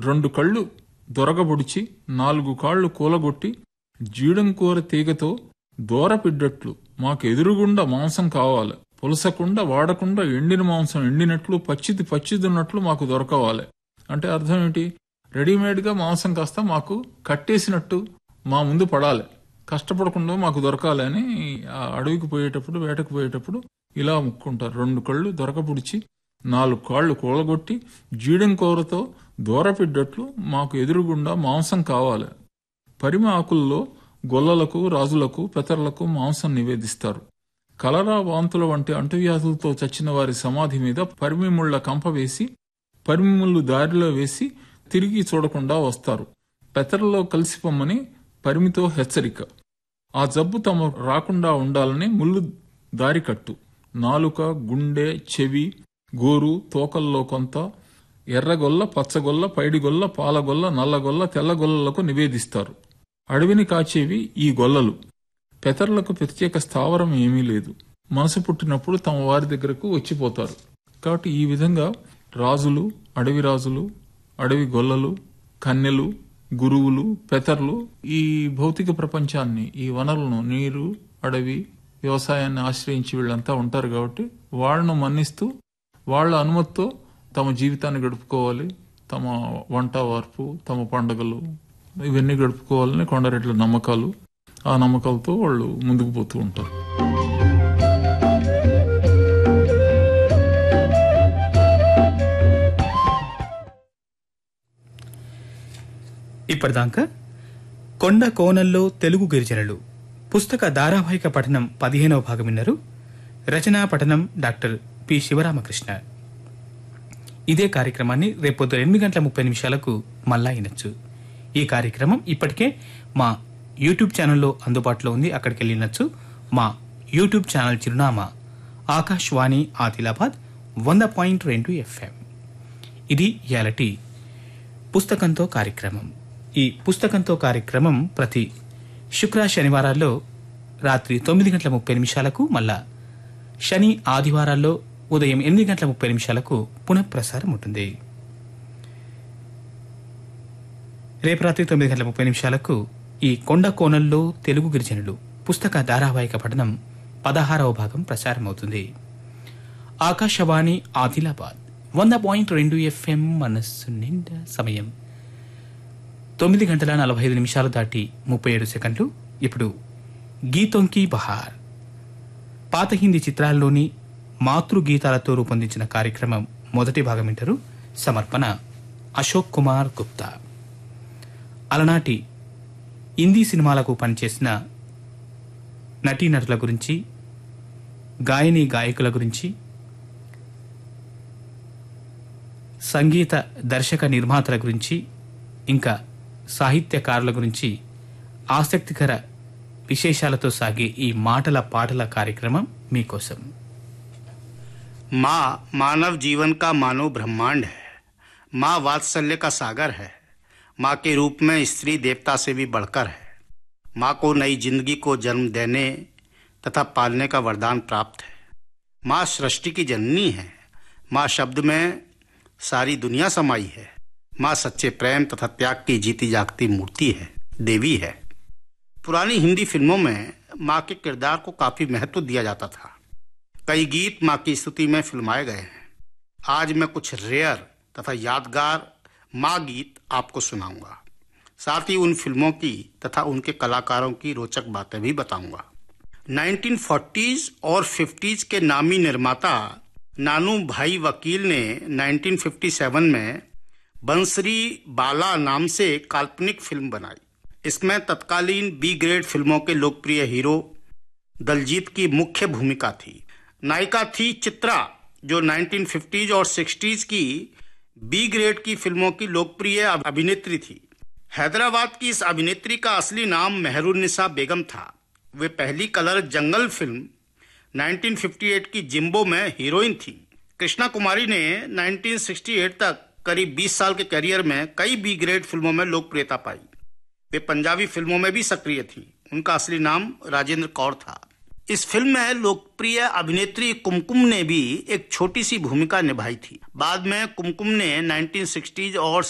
2 కళ్ళు దొరగబొడిచి 4 కాళ్లు కూలగొట్టి జీడంకూర తీగతో దూరపిడ్డట్లు మాకు ఎదురుగుండా మాంసం కావాలి, పులసకుండా వాడకుండా ఎండిన మాంసం ఎండినట్లు పచ్చిది పచ్చిదున్నట్లు మాకు దొరకవాలి. అంటే అర్థం ఏంటి? రెడీమేడ్గా మాంసం కాస్త మాకు కట్టేసినట్టు మా ముందు పడాలి, కష్టపడకుండా మాకు దొరకాలి అని ఆ అడవికి పోయేటప్పుడు వేటకు పోయేటప్పుడు ఇలా ముక్కుంటారు. 2 కళ్ళు దొరకపుడిచి 4 కాళ్లు కూలగొట్టి జీడంకూరతో దూరపిడ్డట్లు మాకు ఎదురుగుండా మాంసం కావాలి. పరిమ ఆకుల్లో గొల్లలకు, రాజులకు, పెతర్లకు మాంసం నివేదిస్తారు. కలరా, వాంతుల వంటి అంటువ్యాధులతో చచ్చిన వారి సమాధి మీద పరిమిముళ్ల కంప వేసి పరిమిముళ్ళు దారిలో వేసి తిరిగి చూడకుండా వస్తారు. పెతర్లలో కలిసిపోమ్మని పరిమితో హెచ్చరిక. ఆ జబ్బు తమ రాకుండా ఉండాలని ముళ్ళు దారి కట్టు. నాలుక, గుండె, చెవి, గోరు, తోకల్లో కొంత ఎర్రగొల్ల, పచ్చగొల్ల, పైడిగొల్ల, పాలగొల్ల, నల్లగొల్ల, తెల్లగొల్లలకు నివేదిస్తారు. అడవిని కాచేవి ఈ గొల్లలు. పెతర్లకు ప్రత్యేక స్థావరం ఏమీ లేదు. మనసు పుట్టినప్పుడు తమ వారి దగ్గరకు వచ్చిపోతారు. కాబట్టి ఈ విధంగా రాజులు, అడవి రాజులు, అడవి గొల్లలు, కన్నెలు, గురువులు, పెతర్లు ఈ భౌతిక ప్రపంచాన్ని, ఈ వనరులను, నీరు, అడవి, వ్యవసాయాన్ని ఆశ్రయించి వీళ్ళంతా ఉంటారు. కాబట్టి వాళ్ళను మన్నిస్తూ వాళ్ళ అనుమతితో తమ జీవితాన్ని గడుపుకోవాలి. తమ వంట వార్పు, తమ పండుగలు ఇవన్నీ గడుపుకోవాలని కొండరెడ్ల నమ్మకాలు. ఆ నమ్మకాలతో వాళ్ళు ముందుకు పోతూ ఉంటారు. ఇప్పటిదాకా కొండ కోనల్లో తెలుగు గిరిజనులు పుస్తక ధారావాహిక పఠనం 15వ భాగం విన్నారు. రచనా పఠనం డాక్టర్ పి శివరామకృష్ణ. ఇదే కార్యక్రమాన్ని రేపొద్దు 8:30 మళ్ళా వినొచ్చు. ఈ కార్యక్రమం ఇప్పటికే మా యూట్యూబ్ ఛానల్లో అందుబాటులో ఉంది, అక్కడికి వెళ్ళి వినొచ్చు. మా యూట్యూబ్ ఛానల్ చిరునామా ఆకాశవాణి ఆదిలాబాద్ 100.2 FM. ఇది ఇయాలటి పుస్తకంతో కార్యక్రమం. ఈ పుస్తకంతో కార్యక్రమం ప్రతి శుక్ర శనివారాల్లో రాత్రి 9:30 మళ్ళా శని ఆదివారాల్లో ఉదయం 8:30 పునఃప్రసారం ఉంటుంది. రేపు రాత్రి 9:30 ఈ కొండ కోనల్లో తెలుగు గిరిజనులు పుస్తక ధారావాహిక పఠనం 16వ భాగం ప్రసారమవుతుంది. ఆకాశవాణి ఆదిలాబాద్ 100.2 FM. మనస్సు నిండా సమయం 9:45 దాటి 37 సెకండ్లు. ఇప్పుడు గీతోంకి బహార్ పాత హిందీ చిత్రాల్లోని మాతృగీతాలతో రూపొందించిన కార్యక్రమం మొదటి భాగం వింటారు. సమర్పణ అశోక్ కుమార్ గుప్తా. అలనాటి హిందీ సినిమాలకు పనిచేసిన నటీనటుల గురించి, గాయని గాయకుల గురించి, సంగీత దర్శక నిర్మాతల గురించి, ఇంకా సాహిత్యకారుల గురించి ఆసక్తికర విశేషాలతో సాగే ఈ మాటల పాటల కార్యక్రమం మీకోసం. माँ मानव जीवन का मानव ब्रह्मांड है। माँ वात्सल्य का सागर है। माँ के रूप में स्त्री देवता से भी बढ़कर है। माँ को नई जिंदगी को जन्म देने तथा पालने का वरदान प्राप्त है। माँ सृष्टि की जननी है। माँ शब्द में सारी दुनिया समाई है। माँ सच्चे प्रेम तथा त्याग की जीती जागती मूर्ति है, देवी है। पुरानी हिंदी फिल्मों में माँ के किरदार को काफी महत्व दिया जाता था। कई गीत माँ की स्तुति में फिल्माए गए हैं। आज मैं कुछ रेयर तथा यादगार माँ गीत आपको सुनाऊंगा। साथ ही उन फिल्मों की तथा उनके कलाकारों की रोचक बातें भी बताऊंगा। 1940s और 50s के नामी निर्माता नानू भाई वकील ने 1957 में बंसरी बाला नाम से काल्पनिक फिल्म बनाई। इसमें तत्कालीन बी ग्रेड फिल्मों के लोकप्रिय हीरो दलजीत की मुख्य भूमिका थी। नायिका थी चित्रा, जो 1950s और 60s की बी ग्रेड की फिल्मों की लोकप्रिय अभिनेत्री थी। हैदराबाद की इस अभिनेत्री का असली नाम मेहरुन्निसा बेगम था। वे पहली कलर जंगल फिल्म 1958 की जिम्बो में हीरोइन थी। कृष्णा कुमारी ने 1968 तक करीब 20 साल के करियर में कई बी ग्रेड फिल्मों में लोकप्रियता पाई। वे पंजाबी फिल्मों में भी सक्रिय थी। उनका असली नाम राजेंद्र कौर था। इस फिल्म में लोकप्रिय अभिनेत्री कुमकुम ने भी एक छोटी सी भूमिका निभाई थी। बाद में कुमकुम ने 1960s और